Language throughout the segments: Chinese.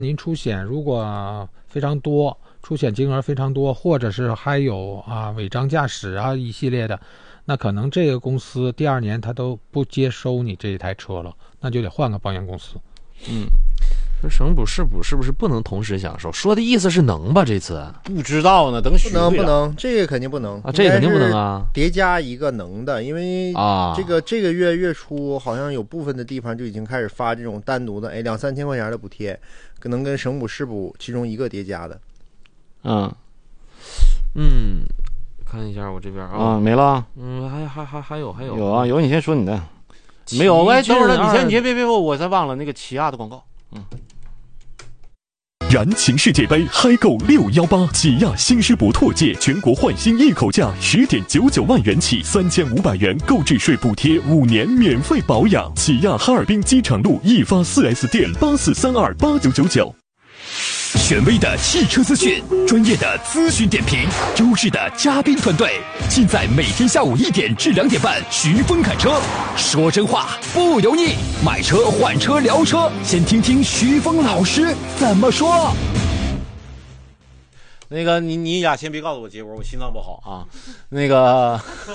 您出险如果非常多，出险金额非常多，或者是还有违章驾驶一系列的，那可能这个公司第2年他都不接收你这一台车了，那就得换个保险公司。 说省补市补是不是不能同时享受？说的意思是能吧？这次不知道呢，等许不能，这个肯定不能这个肯定不能啊！ 叠加一个能的，因为这个月初好像有部分的地方就已经开始发这种单独的2-3千块钱的补贴，可能跟省补市补其中一个叠加的。 看一下我这边没了。还有有，你先说你的。没有，等会儿你先别，我再忘了那个起亚的广告。 燃情世界杯嗨购618，起亚新狮博拓界全国换新一口价10.99万元起，3500元购置税补贴，5年免费保养。起亚哈尔滨机场路易发 4S 店84328999。权威的汽车资讯，专业的咨询点评，优质的嘉宾团队，尽在每天下午1点至2点半，徐峰侃车，说真话不油腻，买车换车聊车，先听听徐峰老师怎么说。 那个你俩先别告诉我结果，我心脏不好啊。那个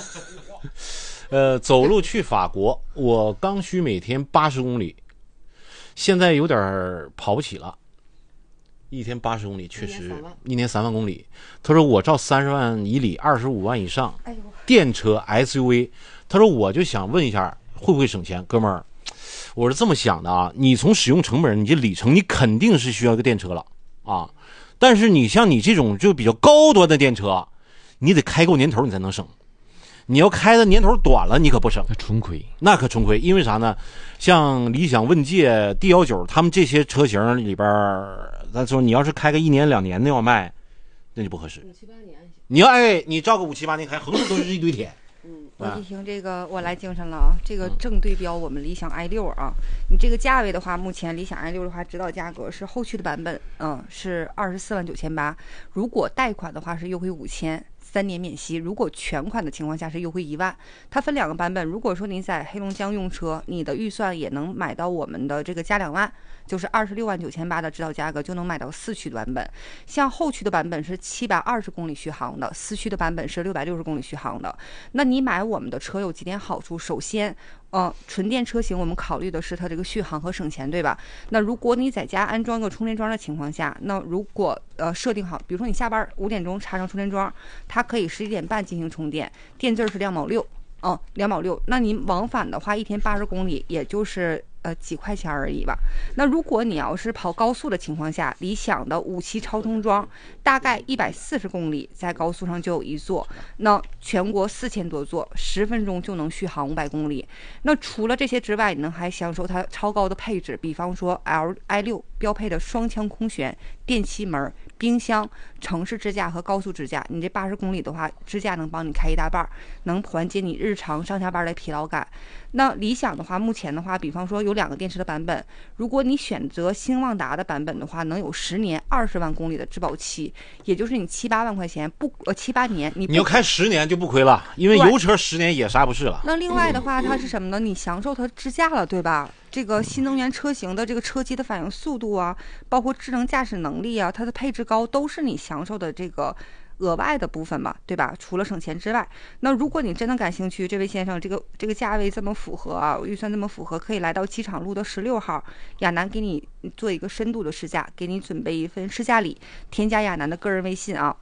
走路去法国，我刚需每天80公里，现在有点跑不起了。一天80公里，确实1年3万公里。他说我照30万以里，25万以上，电车 SUV。他说我就想问一下，会不会省钱，哥们儿？我是这么想的啊，你从使用成本，你这里程，你肯定是需要一个电车了啊。但是你像你这种就比较高端的电车，你得开够年头你才能省。你要开的年头短了，你可不省，那可纯亏。因为啥呢？像理想、问界、D19，他们这些车型里边，咱说你要是开个1年2年的要卖，那就不合适。5、7、8年，你要你照个5、7、8年开，横竖都是一堆铁。 我一听这个，我来精神了啊！这个正对标我们理想 i6啊，你这个价位的话，目前理想 i6的话，指导价格是后驱的版本，是24万9800，如果贷款的话是优惠5000。3年免息，如果全款的情况下是优惠1万。它分2个版本，如果说你在黑龙江用车，你的预算也能买到我们的这个加2万，就是26万9800的指导价格就能买到4驱的版本。像后驱的版本是720公里续航的，4驱的版本是660公里续航的。那你买我们的车有几点好处？首先纯电车型我们考虑的是它这个续航和省钱，对吧？那如果你在家安装个充电桩的情况下，那如果设定好，比如说你下班5点钟插上充电桩，它可以11点半进行充电，电字是2毛6，2毛6。那你往返的话，一天80公里，也就是几块钱而已吧。那如果你要是跑高速的情况下，理想的5期超充桩大概140公里，在高速上就有一座，那全国4000多座，10分钟就能续航500公里。那除了这些之外，你能还享受它超高的配置，比方说 i6 标配的双腔空悬、电气门、冰箱、城市支架和高速支架。你这80公里的话，支架能帮你开一大半，能缓解你日常上下班的疲劳感。那理想的话，目前的话，比方说有2个电池的版本，如果你选择兴旺达的版本的话，能有10年20万公里的质保期，也就是你7、8万块钱7、8年，你要开10年就不亏了，因为油车10年也啥不是了。 那另外的话，它是什么呢？你享受它支架了，对吧？这个新能源车型的这个车机的反应速度啊，包括智能驾驶能力啊，它的配置高，都是你享受的这个额外的部分嘛，对吧？除了省钱之外，那如果你真的感兴趣，这位先生，这个价位这么符合啊，预算这么符合，可以来到机场路的16号，亚楠给你做一个深度的试驾，给你准备一份试驾礼，添加亚楠的个人微信啊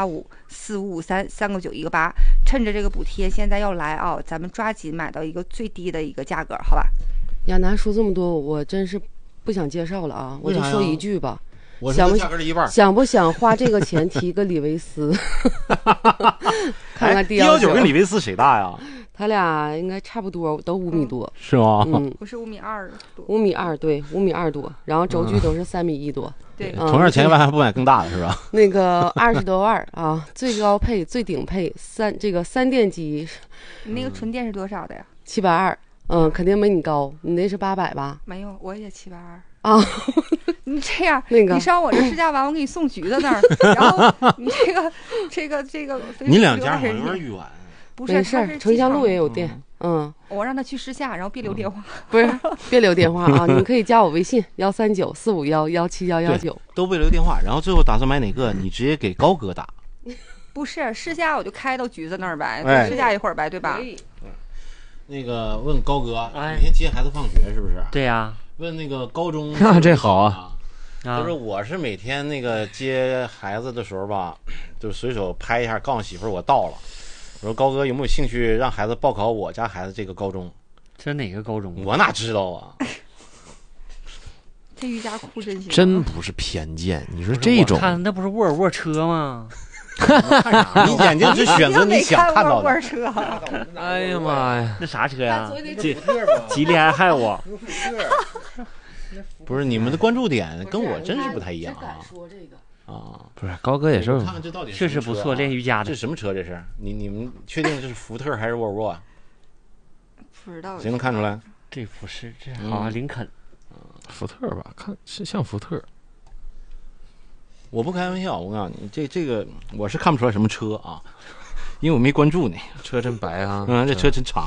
，18545533918，趁着这个补贴现在要来啊，咱们抓紧买到一个最低的一个价格，好吧？ 亚楠说这么多，我真是不想介绍了啊，我就说一句吧。 我是价格的一半。 想不想花这个钱提个李维斯？看看 D19跟李维斯谁大呀？ 他俩应该差不多，都5米多。 是吗？ 不是5米2多。 5米2，对，5米2多，然后轴距都是3米1多。 对， 同样钱还不买更大的是吧？ 那个20多万啊，最高配、最顶配3电机。 你那个纯电是多少的呀 ？720。肯定没你高，你那是800吧？ 没有，我也720 啊。 你这样， 那个你上我这试驾完，我给你送橘子那儿，然后你这个， 你两家好像有点远。 不是， 没事儿，城乡路也有店。 我让他去试下，然后别留电话。 不是，别留电话啊！你们可以加我微信139-451-17119， 都别留电话。然后最后打算买哪个，你直接给高哥打。 不是试下，我就开到橘子那儿呗，试下一会儿呗，对吧？ 那个问高哥，每天接孩子放学是不是？ 对呀。 问那个高中， 这好啊。 他说我是每天那个接孩子的时候吧，就随手拍一下，告诉媳妇儿我到了。我说高哥有没有兴趣让孩子报考我家孩子这个高中？ 这哪个高中？ 我哪知道啊！ 这瑜伽裤真行， 真不是偏见。你说这种， 看那不是沃尔沃车吗？ 你眼睛只选择你想看到的。 哎呀妈呀， 那啥车呀？吉利还我。 不是你们的关注点跟我真是不太一样啊！ 不是高哥也是， 看看这到底确实不错，练瑜伽的。 这什么车？这是你们确定这是福特还是沃尔沃啊？ 不知道， 谁能看出来？ 这不是，这好像林肯， 福特吧？看是像福特。 我不开玩笑，我告诉你，这个我是看不出来什么车啊，因为我没关注呢。 车真白啊！ 这车真长，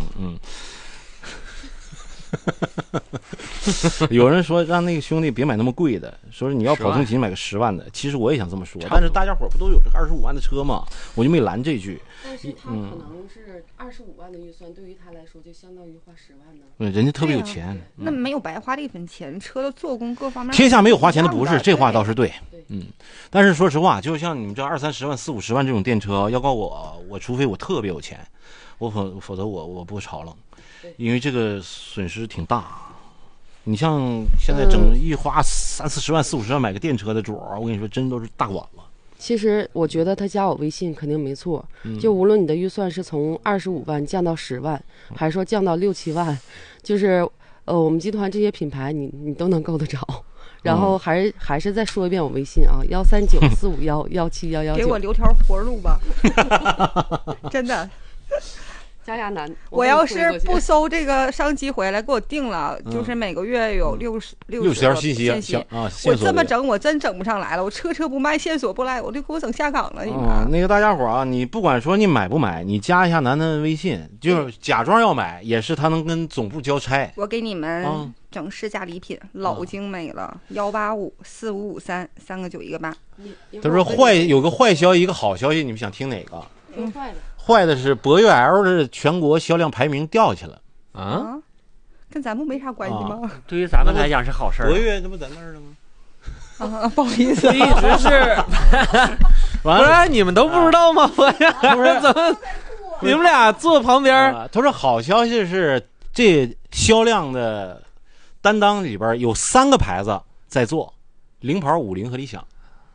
有人说让那个兄弟别买那么贵的，说你要跑通勤买个10万的。其实我也想这么说，但是大家伙不都有这个25万的车吗？我就没拦这句。 但是他可能是25万的预算，对于他来说就相当于花10万呢。 人家特别有钱， 那没有白花这份钱，车的做工各方面。 天下没有花钱的不是，这话倒是对。但是说实话，就像你们这20-30万、40-50万这种电车，要告我除非我特别有钱，否则我不炒了，因为这个损失挺大。你像现在一花30-40万、40-50万买个电车的主儿，我跟你说，真都是大管子。 其实我觉得他加我微信肯定没错，就无论你的预算是从25万降到10万，还是说降到6-7万，就是我们集团这些品牌你都能够得着。然后还是再说一遍我微信啊，139-451-17119， 给我留条活路吧，真的。 加亚楠， 我要是不搜这个上机回来给我定了，就是每个月有60 条信息啊， 我这么整我真整不上来了，我车不卖，线索不来，我就给我整下岗了。 那个大家伙啊，你不管说你买不买，你加一下楠楠微信，就是假装要买，也是他能跟总部交差。 我给你们整试驾礼品，老精美了，185-4553-3个9一个8。 他说有个坏消息，一个好消息，你们想听哪个？ 坏的。 坏的是博越 L 的全国销量排名掉下去了啊，跟咱们没啥关系吗？ 对于咱们来讲是好事。 博越这不在那儿了吗？不好意思， 一直是。完了，你们都不知道吗？我呀，不是怎么？你们俩坐旁边。 他说好消息是这销量的担当里边有3个牌子在做，领跑、50和理想。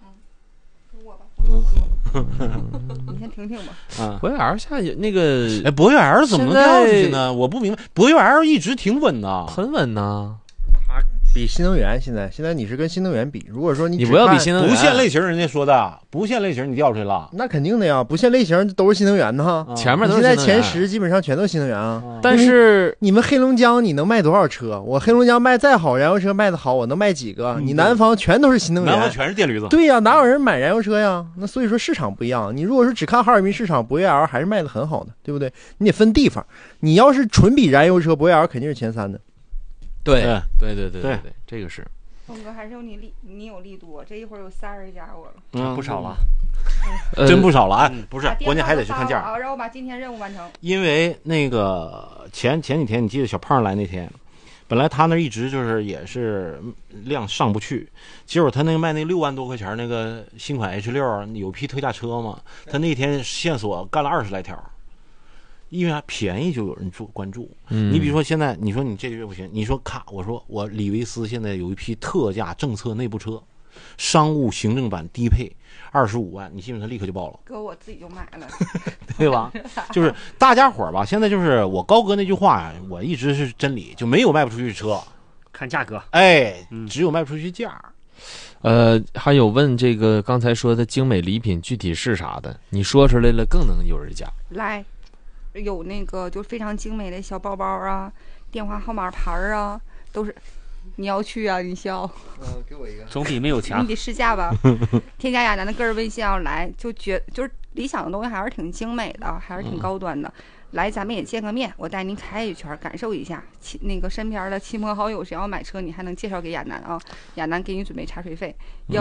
你先听听吧。 博越 L 下那个， 博越 L 怎么能掉下去呢？我不明白，博越 L 一直挺稳的， 很稳呢。 比新能源现在你是跟新能源比，如果说你不要比新能源， 不限类型，人家说的不限类型你掉出去了， 那肯定的呀，不限类型都是新能源的哈， 前面都是现在前10基本上全都是新能源啊。 但是你们黑龙江你能卖多少车？我黑龙江卖再好，燃油车卖的好，我能卖几个？你南方全都是新能源， 南方全是电驴子。 对呀，哪有人买燃油车呀？那所以说市场不一样。你如果说只看哈尔滨市场，博越 L 还是卖的很好的，对不对？你得分地方。你要是纯比燃油车，博越 L 肯定是前3的。 对，这个是。 峰哥还是有你有力度，这一会儿有3人加我了，不少了， 真不少了啊！不是，关键还得是看价啊，让我把今天任务完成。 因为那个前几天你记得小胖来那天，本来他那一直就是也是量上不去，结果他那个卖那6万多块钱那个新款 H6有批特价车嘛，他那天线索干了20来条。因为便宜就有人关注，你比如说现在你说你这个月不行，你说我说我李维斯现在有一批特价政策内部车，商务行政版低配25万，你信不信他立刻就爆了？ 哥我自己就买了， 对吧？就是大家伙吧，现在就是我高哥那句话，我一直是真理，就没有卖不出去车， 看价格， 只有卖不出去价。 还有问这个刚才说的精美礼品具体是啥的，你说出来了更能有人加。 来。有那个就非常精美的小包包啊，电话号码牌啊，都是。你要去啊？你笑。 给我一个。 总比没有强。 你得试驾吧。添加亚楠的个人微信要来，就是理想的东西还是挺精美的，还是挺高端的。来，咱们也见个面，我带您开一圈，感受一下。那个身边的亲朋好友谁要买车，你还能介绍给亚楠啊？亚楠给你准备茶水费。1